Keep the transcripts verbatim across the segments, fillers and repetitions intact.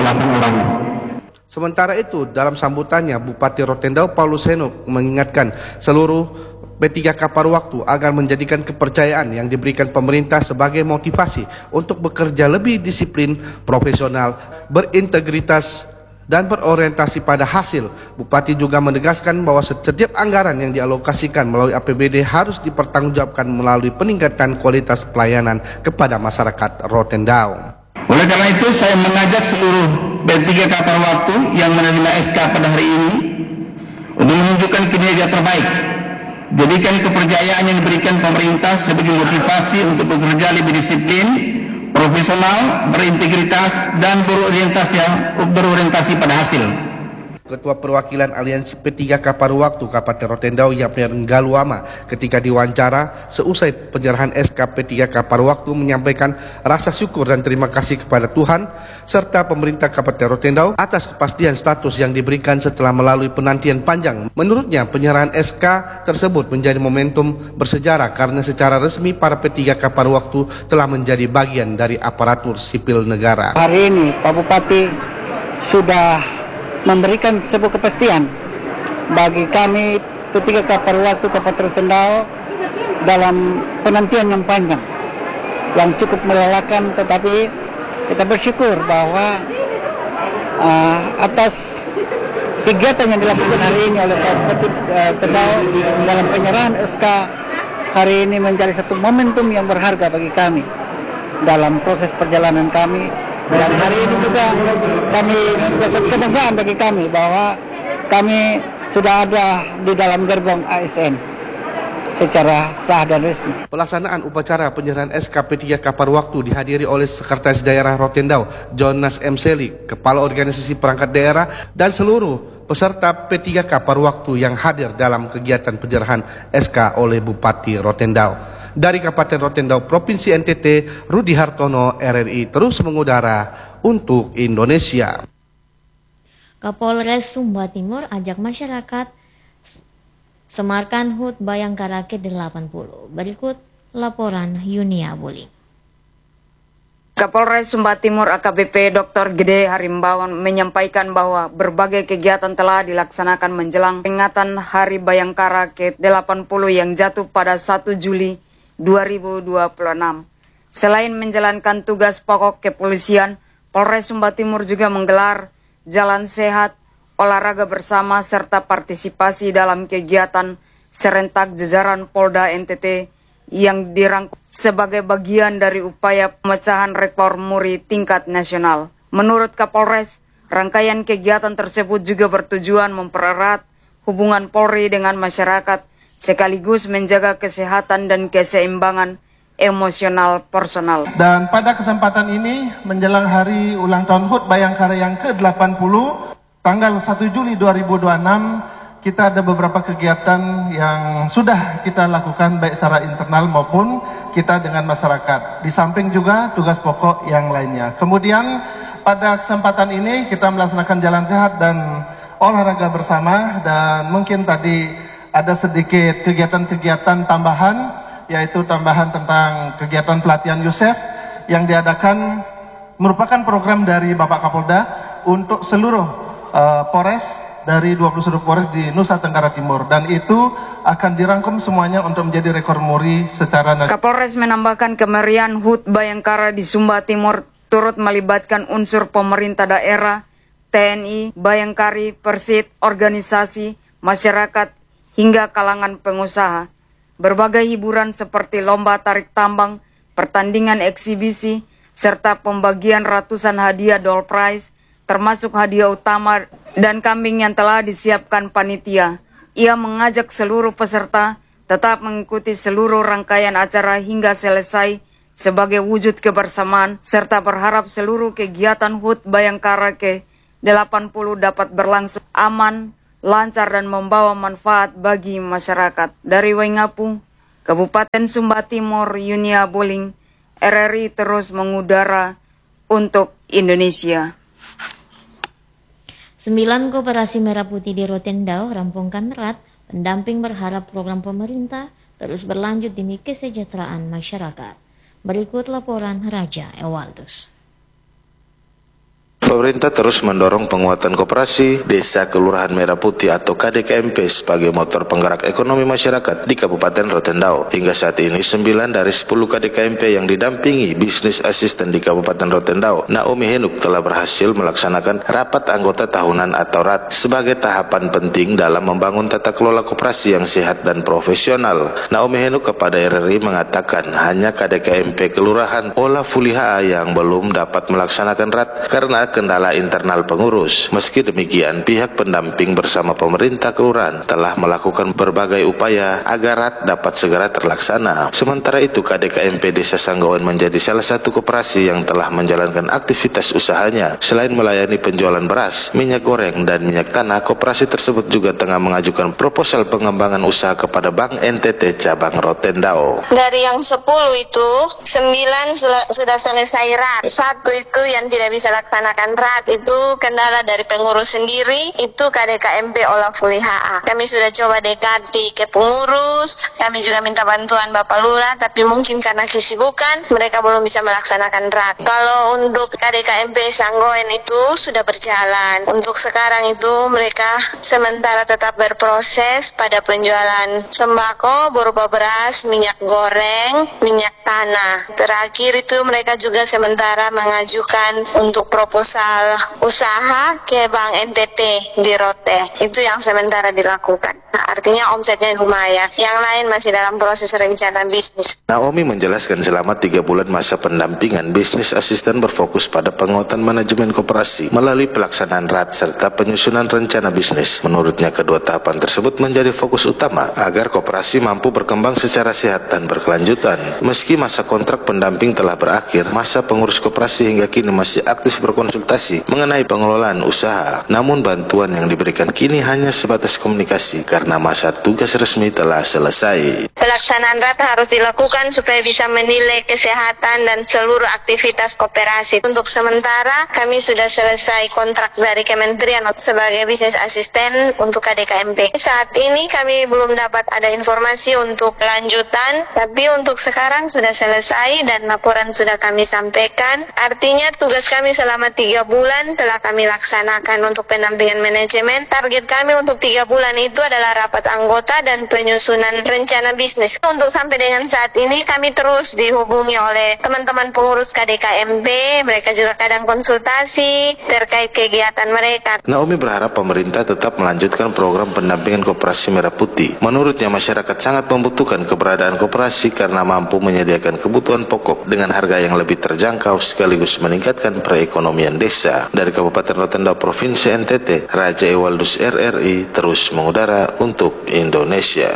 delapan orang. Sementara itu, dalam sambutannya, Bupati Rotendao Paulus Henok mengingatkan seluruh P tiga K paruh waktu agar menjadikan kepercayaan yang diberikan pemerintah sebagai motivasi untuk bekerja lebih disiplin, profesional, berintegritas, dan berorientasi pada hasil. Bupati juga menegaskan bahwa setiap anggaran yang dialokasikan melalui A P B D harus dipertanggungjawabkan melalui peningkatan kualitas pelayanan kepada masyarakat Rotendao. Oleh karena itu saya mengajak seluruh P tiga K paruh waktu yang menerima S K pada hari ini untuk menunjukkan kinerja terbaik. Jadikan kepercayaan yang diberikan pemerintah sebagai motivasi untuk bekerja lebih disiplin, profesional, berintegritas, dan berorientasi, berorientasi pada hasil. Ketua Perwakilan Aliansi P tiga K paruh waktu Kabupaten Rotendao Yapner Nggaluama ketika diwawancara seusai penyerahan S K P tiga K paruh waktu menyampaikan rasa syukur dan terima kasih kepada Tuhan serta pemerintah Kabupaten Rotendao atas kepastian status yang diberikan setelah melalui penantian panjang. Menurutnya penyerahan S K tersebut menjadi momentum bersejarah karena secara resmi para P tiga K paruh waktu telah menjadi bagian dari aparatur sipil negara. Hari ini Pak Bupati sudah memberikan sebuah kepastian bagi kami P tiga K paruh waktu Kabupaten Rotendao dalam penantian yang panjang yang cukup melelahkan, tetapi kita bersyukur bahwa uh, atas kegiatan yang dilakukan hari ini oleh Pak Bupati uh, Rotendao dalam penyerahan S K hari ini menjadi satu momentum yang berharga bagi kami dalam proses perjalanan kami. Dan hari ini juga kami satu kebanggaan bagi kami bahwa kami sudah ada di dalam gerbong A S N secara sah dan resmi. Pelaksanaan upacara penyerahan S K P tiga K paruh waktu dihadiri oleh Sekretaris Daerah Rotendao Jonas M. Seli, Kepala Organisasi Perangkat Daerah, dan seluruh peserta P tiga K paruh waktu yang hadir dalam kegiatan penyerahan S K oleh Bupati Rotendao. Dari Kabupaten Rotendao, Provinsi N T T, Rudi Hartono, R R I terus mengudara untuk Indonesia. Kapolres Sumba Timur ajak masyarakat semarkan H U T Bayangkara ke delapan puluh. Berikut laporan Yunia Buling. Kapolres Sumba Timur A K B P Doktor Gede Harimbawan menyampaikan bahwa berbagai kegiatan telah dilaksanakan menjelang peringatan Hari Bayangkara ke delapan puluh yang jatuh pada satu Juli dua ribu dua puluh enam. Selain menjalankan tugas pokok kepolisian, Polres Sumba Timur juga menggelar jalan sehat, olahraga bersama, serta partisipasi dalam kegiatan serentak jajaran Polda N T T yang dirangkum sebagai bagian dari upaya pemecahan rekor muri tingkat nasional. Menurut Kapolres, rangkaian kegiatan tersebut juga bertujuan mempererat hubungan Polri dengan masyarakat sekaligus menjaga kesehatan dan keseimbangan emosional personal. Dan pada kesempatan ini menjelang hari ulang tahun H U T Bayangkara yang ke delapan puluh tanggal satu Juli dua ribu dua puluh enam, kita ada beberapa kegiatan yang sudah kita lakukan baik secara internal maupun kita dengan masyarakat. Di samping juga tugas pokok yang lainnya. Kemudian pada kesempatan ini kita melaksanakan jalan sehat dan olahraga bersama, dan mungkin tadi ada sedikit kegiatan-kegiatan tambahan, yaitu tambahan tentang kegiatan pelatihan Yusef yang diadakan merupakan program dari Bapak Kapolda untuk seluruh uh, Polres dari dua puluh satu Polres di Nusa Tenggara Timur, dan itu akan dirangkum semuanya untuk menjadi rekor muri secara nasional. Kapolres menambahkan kemeriahan H U T Bayangkara di Sumba Timur turut melibatkan unsur pemerintah daerah, T N I, Bayangkari, Persit, organisasi, masyarakat, hingga kalangan pengusaha. Berbagai hiburan seperti lomba tarik tambang, pertandingan eksibisi, serta pembagian ratusan hadiah door prize, termasuk hadiah utama dan kambing yang telah disiapkan panitia. Ia mengajak seluruh peserta tetap mengikuti seluruh rangkaian acara hingga selesai sebagai wujud kebersamaan, serta berharap seluruh kegiatan H U T Bayangkara ke delapan puluh dapat berlangsung aman, lancar, dan membawa manfaat bagi masyarakat. Dari Waingapu, Kabupaten Sumba Timur, Yunia Buling, R R I terus mengudara untuk Indonesia. Sembilan koperasi merah putih di Rotendao rampungkan erat. Pendamping berharap program pemerintah terus berlanjut demi kesejahteraan masyarakat. Berikut laporan Raja Ewaldus. Pemerintah terus mendorong penguatan koperasi Desa Kelurahan Merah Putih atau K D K M P sebagai motor penggerak ekonomi masyarakat di Kabupaten Rotendao. Hingga saat ini sembilan dari sepuluh K D K M P yang didampingi bisnis asisten di Kabupaten Rotendao, Naomi Henuk telah berhasil melaksanakan rapat anggota tahunan atau R A T sebagai tahapan penting dalam membangun tata kelola koperasi yang sehat dan profesional. Naomi Henuk kepada R R I mengatakan hanya K D K M P Kelurahan Ola Fuliha yang belum dapat melaksanakan R A T karena kendala internal pengurus. Meski demikian, pihak pendamping bersama pemerintah kelurahan telah melakukan berbagai upaya agar R A T dapat segera terlaksana. Sementara itu, K D K M P Desa Sanggawan menjadi salah satu koperasi yang telah menjalankan aktivitas usahanya. Selain melayani penjualan beras, minyak goreng, dan minyak tanah, koperasi tersebut juga tengah mengajukan proposal pengembangan usaha kepada Bank N T T Cabang Rotendao. Dari yang sepuluh itu, sembilan sudah selesai R A T. Satu itu yang tidak bisa laksanakan R A T itu kendala dari pengurus sendiri, itu K D K M P Ola Fuliha. Kami sudah coba dekati ke pengurus, kami juga minta bantuan Bapak Lurah, tapi mungkin karena kesibukan mereka belum bisa melaksanakan R A T. Kalau untuk K D K M P Sanggoen itu sudah berjalan. Untuk sekarang itu mereka sementara tetap berproses pada penjualan sembako berupa beras, minyak goreng, minyak tanah. Terakhir itu mereka juga sementara mengajukan untuk proposal usaha ke Bank N T T di Rote. Itu yang sementara dilakukan. Nah, artinya omsetnya lumayan. Yang lain masih dalam proses rencana bisnis. Naomi menjelaskan selama tiga bulan masa pendampingan, bisnis asisten berfokus pada penguatan manajemen koperasi melalui pelaksanaan R A T serta penyusunan rencana bisnis. Menurutnya, kedua tahapan tersebut menjadi fokus utama agar koperasi mampu berkembang secara sehat dan berkelanjutan. Meski masa kontrak pendamping telah berakhir, masa pengurus koperasi hingga kini masih aktif berkonsultasi mengenai pengelolaan usaha. Namun bantuan yang diberikan kini hanya sebatas komunikasi karena masa tugas resmi telah selesai. Pelaksanaan R A T harus dilakukan supaya bisa menilai kesehatan dan seluruh aktivitas koperasi. Untuk sementara kami sudah selesai kontrak dari Kementerian sebagai bisnis asisten untuk K D K M P. Saat ini kami belum dapat ada informasi untuk lanjutan, tapi untuk sekarang sudah selesai dan laporan sudah kami sampaikan. Artinya tugas kami selama tiga bulan telah kami laksanakan untuk pendampingan manajemen. Target kami untuk tiga bulan itu adalah rapat anggota dan penyusunan rencana bisnis. Untuk sampai dengan saat ini kami terus dihubungi oleh teman-teman pengurus K D K M P. Mereka juga kadang konsultasi terkait kegiatan mereka. Naomi berharap pemerintah tetap melanjutkan program pendampingan koperasi Merah Putih. Menurutnya, masyarakat sangat membutuhkan keberadaan koperasi karena mampu menyediakan kebutuhan pokok dengan harga yang lebih terjangkau sekaligus meningkatkan perekonomian desa. Dari Kabupaten Rotendao, Provinsi N T T, Raja Ewaldus R R I terus mengudara untuk Indonesia.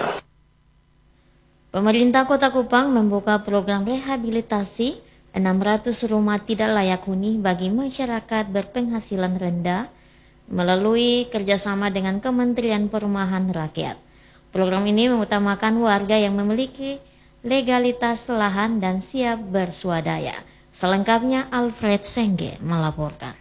Pemerintah Kota Kupang membuka program rehabilitasi enam ratus rumah tidak layak huni bagi masyarakat berpenghasilan rendah melalui kerjasama dengan Kementerian Perumahan Rakyat. Program ini mengutamakan warga yang memiliki legalitas lahan dan siap berswadaya. Selengkapnya Alfred Sengge melaporkan.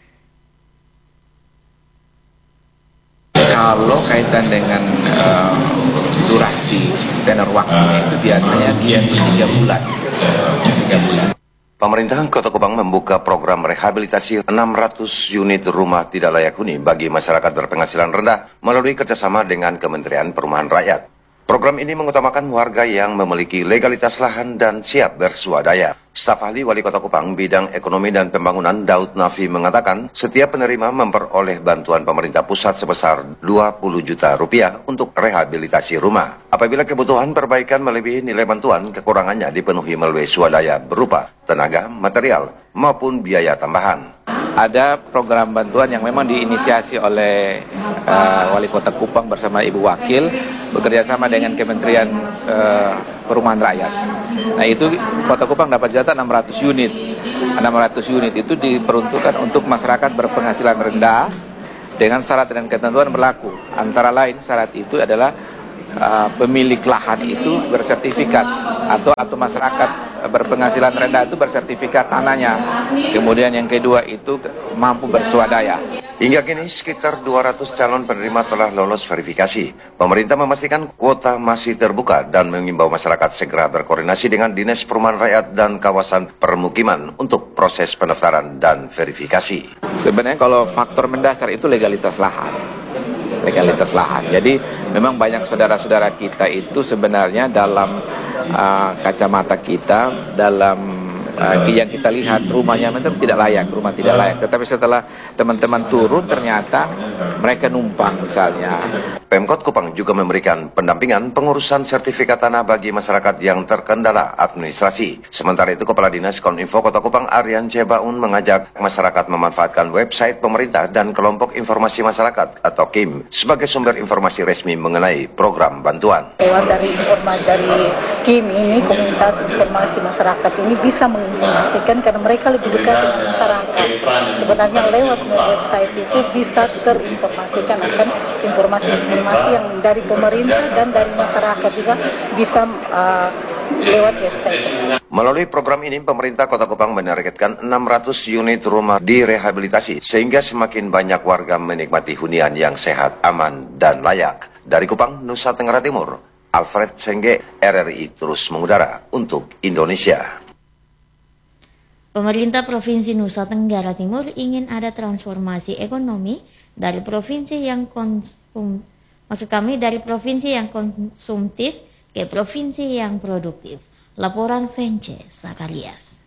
Kalau kaitan dengan uh, durasi tenor waktunya itu biasanya dia tiga bulan. tiga bulan. Pemerintah Kota Kupang membuka program rehabilitasi enam ratus unit rumah tidak layak huni bagi masyarakat berpenghasilan rendah melalui kerjasama dengan Kementerian Perumahan Rakyat. Program ini mengutamakan warga yang memiliki legalitas lahan dan siap berswadaya. Staf ahli Wali Kota Kupang bidang ekonomi dan pembangunan Daud Nafi mengatakan setiap penerima memperoleh bantuan pemerintah pusat sebesar dua puluh juta rupiah untuk rehabilitasi rumah. Apabila kebutuhan perbaikan melebihi nilai bantuan, kekurangannya dipenuhi melalui swadaya berupa tenaga, material, maupun biaya tambahan. Ada program bantuan yang memang diinisiasi oleh uh, Wali Kota Kupang bersama Ibu Wakil bekerjasama dengan Kementerian uh, Perumahan Rakyat. Nah, itu Kota Kupang dapat jatah enam ratus unit. enam ratus unit itu diperuntukkan untuk masyarakat berpenghasilan rendah dengan syarat dan ketentuan berlaku. Antara lain syarat itu adalah uh, pemilik lahan itu bersertifikat atau atau masyarakat berpenghasilan rendah itu bersertifikat tanahnya. Kemudian yang kedua itu mampu berswadaya. Hingga kini sekitar dua ratus calon penerima telah lolos verifikasi. Pemerintah memastikan kuota masih terbuka dan mengimbau masyarakat segera berkoordinasi dengan Dinas Perumahan Rakyat dan kawasan permukiman untuk proses pendaftaran dan verifikasi. Sebenarnya kalau faktor mendasar itu legalitas lahan. Legalitas lahan. Jadi memang banyak saudara-saudara kita itu sebenarnya dalam uh, kacamata kita, dalam uh, yang kita lihat rumahnya memang tidak layak, rumah tidak layak. Tetapi setelah teman-teman turun ternyata mereka numpang misalnya. Pemkot Kupang juga memberikan pendampingan pengurusan sertifikat tanah bagi masyarakat yang terkendala administrasi. Sementara itu, Kepala Dinas Kominfo Kota Kupang Aryan Cebaun mengajak masyarakat memanfaatkan website pemerintah dan kelompok informasi masyarakat atau K I M sebagai sumber informasi resmi mengenai program bantuan. Lewat dari informasi dari K I M ini, komunitas informasi masyarakat ini bisa menginformasikan karena mereka lebih dekat dengan masyarakat. Sebenarnya lewat website itu bisa terinformasikan akan informasi-informasi yang dari pemerintah dan dari masyarakat juga bisa uh, lewat website. Melalui program ini, pemerintah Kota Kupang menargetkan enam ratus unit rumah direhabilitasi sehingga semakin banyak warga menikmati hunian yang sehat, aman, dan layak. Dari Kupang, Nusa Tenggara Timur, Alfred Sengge, R R I terus mengudara untuk Indonesia. Pemerintah Provinsi Nusa Tenggara Timur ingin ada transformasi ekonomi dari provinsi yang konsum Maksud kami dari provinsi yang konsumtif ke provinsi yang produktif. Laporan Vence Sakarias.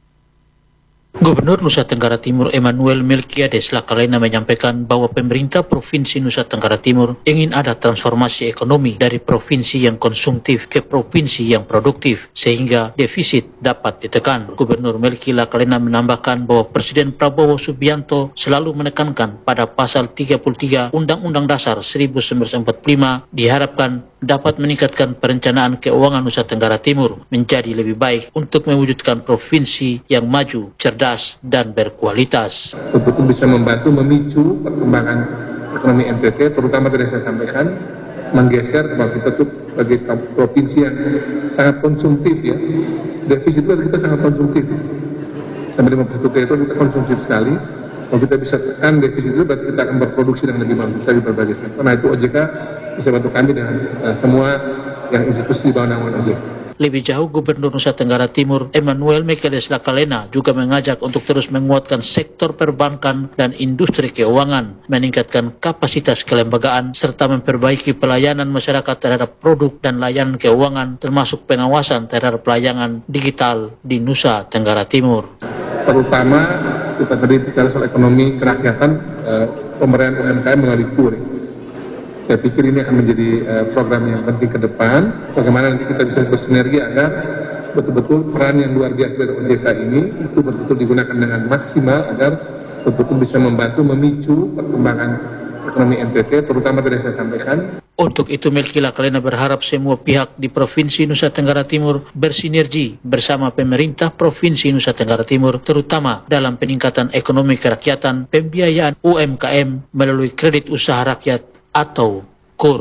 Gubernur Nusa Tenggara Timur Emmanuel Melkiades Lakalena menyampaikan bahwa pemerintah Provinsi Nusa Tenggara Timur ingin ada transformasi ekonomi dari provinsi yang konsumtif ke provinsi yang produktif sehingga defisit dapat ditekan. Gubernur Melki Lakalena menambahkan bahwa Presiden Prabowo Subianto selalu menekankan pada pasal tiga puluh tiga Undang-Undang Dasar seribu sembilan ratus empat puluh lima diharapkan dapat meningkatkan perencanaan keuangan Nusa Tenggara Timur menjadi lebih baik untuk mewujudkan provinsi yang maju, cerdas, dan berkualitas. Betul-betul bisa membantu memicu perkembangan ekonomi N T T, terutama tadi saya sampaikan, menggeser bahwa kita tuh sebagai provinsi yang sangat konsumtif ya. Defisit itu kita sangat konsumtif. Sampai lima puluh satu triliun kita konsumtif sekali. Kalau kita bisa tekan defisit itu, berarti kita akan berproduksi dengan lebih bagus dari berbagai sektor. Nah itu O J K bisa bantu kami dengan uh, semua yang institusi di bawah naungan O J K. Lebih jauh, Gubernur Nusa Tenggara Timur Emmanuel Melkiades Lakalena juga mengajak untuk terus menguatkan sektor perbankan dan industri keuangan, meningkatkan kapasitas kelembagaan, serta memperbaiki pelayanan masyarakat terhadap produk dan layanan keuangan, termasuk pengawasan terhadap pelayanan digital di Nusa Tenggara Timur. Terutama kita tadi bicara soal ekonomi kerakyatan, eh, pemberdayaan U M K M melalui K U R. Saya pikir ini akan menjadi uh, program yang penting ke depan. Bagaimana nanti kita bisa bersinergi agar betul-betul peran yang luar biasa dari O J K ini itu betul-betul digunakan dengan maksimal agar betul-betul bisa membantu memicu perkembangan ekonomi N T T, terutama tadi saya sampaikan. Untuk itu, Melki Lakalena berharap semua pihak di Provinsi Nusa Tenggara Timur bersinergi bersama pemerintah Provinsi Nusa Tenggara Timur, terutama dalam peningkatan ekonomi kerakyatan, pembiayaan U M K M melalui kredit usaha rakyat atau K U R.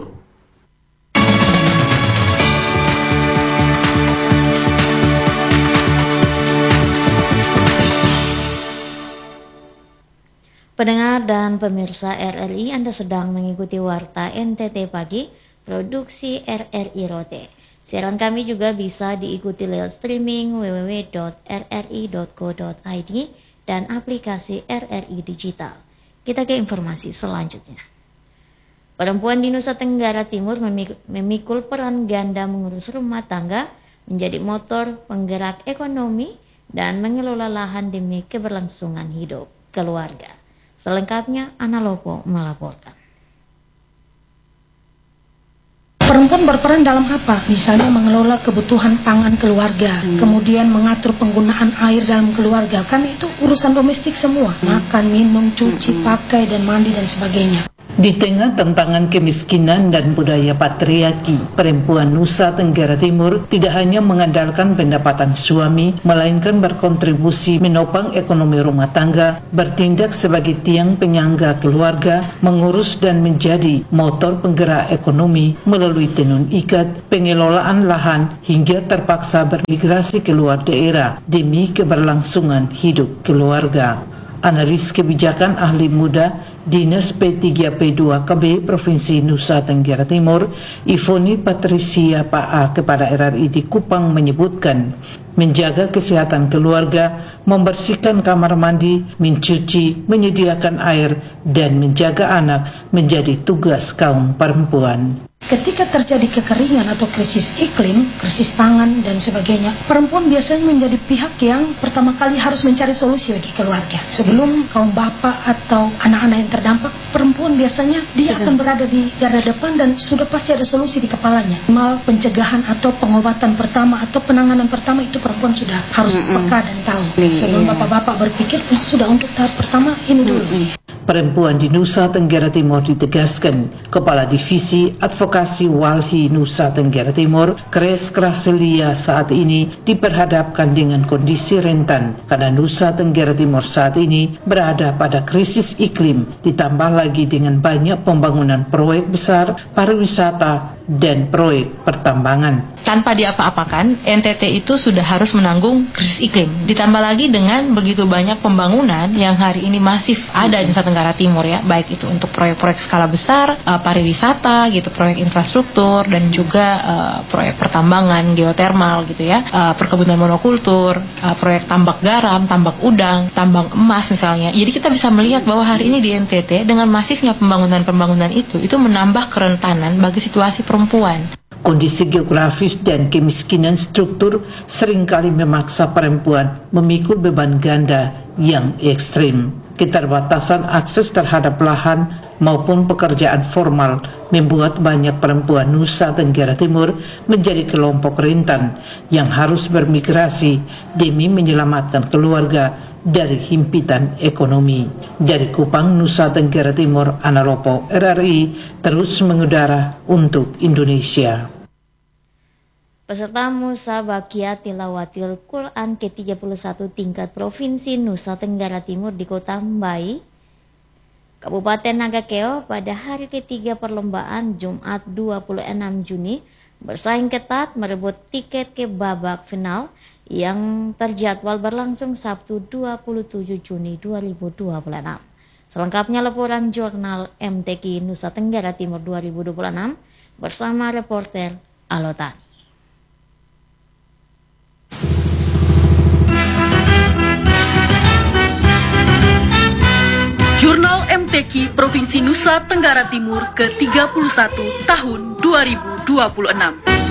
Pendengar dan pemirsa R R I, Anda sedang mengikuti Warta N T T Pagi, produksi R R I Rote. Siaran kami juga bisa diikuti lewat streaming w w w titik r r i titik co titik i d dan aplikasi R R I Digital. Kita ke informasi selanjutnya. Perempuan di Nusa Tenggara Timur memikul peran ganda mengurus rumah tangga, menjadi motor penggerak ekonomi, dan mengelola lahan demi keberlangsungan hidup keluarga. Selengkapnya, Ana Lopo melaporkan. Perempuan berperan dalam apa? Misalnya mengelola kebutuhan pangan keluarga, hmm. kemudian mengatur penggunaan air dalam keluarga. Kan itu urusan domestik semua. Hmm. Makan, minum, cuci, hmm. pakai, dan mandi, dan sebagainya. Di tengah tantangan kemiskinan dan budaya patriarki, perempuan Nusa Tenggara Timur tidak hanya mengandalkan pendapatan suami, melainkan berkontribusi menopang ekonomi rumah tangga, bertindak sebagai tiang penyangga keluarga, mengurus dan menjadi motor penggerak ekonomi melalui tenun ikat, pengelolaan lahan, hingga terpaksa bermigrasi keluar daerah demi keberlangsungan hidup keluarga. Analis kebijakan ahli muda Dinas P tiga P dua K B Provinsi Nusa Tenggara Timur, Ivoni Patricia P A kepada R R I di Kupang menyebutkan, menjaga kesehatan keluarga, membersihkan kamar mandi, mencuci, menyediakan air, dan menjaga anak menjadi tugas kaum perempuan. Ketika terjadi kekeringan atau krisis iklim, krisis pangan dan sebagainya, perempuan biasanya menjadi pihak yang pertama kali harus mencari solusi bagi keluarga. Sebelum kaum bapak atau anak-anak yang terdampak, perempuan biasanya dia sudah akan berada di garda depan dan sudah pasti ada solusi di kepalanya. Mal pencegahan atau pengobatan pertama atau penanganan pertama itu perempuan sudah harus mm -mm. peka dan tahu. Sebelum bapak-bapak berpikir sudah untuk tahap pertama ini dulu. Mm -mm. Perempuan di Nusa Tenggara Timur ditegaskan, Kepala Divisi Advokasi Walhi Nusa Tenggara Timur, Kres Kraselia saat ini diperhadapkan dengan kondisi rentan karena Nusa Tenggara Timur saat ini berada pada krisis iklim, ditambah lagi dengan banyak pembangunan proyek besar pariwisata dan proyek pertambangan. Tanpa diapa-apakan, N T T itu sudah harus menanggung krisis iklim. Ditambah lagi dengan begitu banyak pembangunan yang hari ini masif ada di Nusa Tenggara Timur ya, baik itu untuk proyek-proyek skala besar, uh, pariwisata gitu, proyek infrastruktur dan juga uh, proyek pertambangan, geotermal gitu ya, uh, perkebunan monokultur, uh, proyek tambak garam, tambak udang, tambang emas misalnya. Jadi kita bisa melihat bahwa hari ini di N T T dengan masifnya pembangunan-pembangunan itu, itu menambah kerentanan bagi situasi perempuan. Kondisi geografis dan kemiskinan struktur seringkali memaksa perempuan memikul beban ganda yang ekstrim. Keterbatasan akses terhadap lahan maupun pekerjaan formal membuat banyak perempuan Nusa Tenggara Timur menjadi kelompok rentan yang harus bermigrasi demi menyelamatkan keluarga dari himpitan ekonomi. Dari Kupang, Nusa Tenggara Timur, Ana Lopo, R R I terus mengudara untuk Indonesia. Peserta Musabakia Tilawatil Quran ke tiga puluh satu tingkat Provinsi Nusa Tenggara Timur di Kota Mbai, Kabupaten Nagakeo pada hari ketiga perlombaan Jumat dua puluh enam Juni bersaing ketat merebut tiket ke babak final yang terjadwal berlangsung Sabtu dua puluh tujuh Juni dua ribu dua puluh enam. Selengkapnya laporan jurnal M T Q Nusa Tenggara Timur dua ribu dua puluh enam bersama reporter Alotan. Jurnal M T Q Provinsi Nusa Tenggara Timur ke tiga puluh satu tahun dua ribu dua puluh enam.